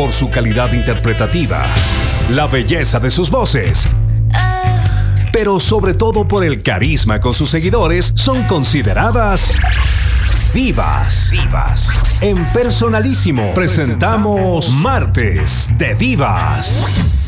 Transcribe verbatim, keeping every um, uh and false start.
por su calidad interpretativa, la belleza de sus voces, pero sobre todo por el carisma con sus seguidores, son consideradas divas. Divas. En Personalísimo presentamos Martes de Divas.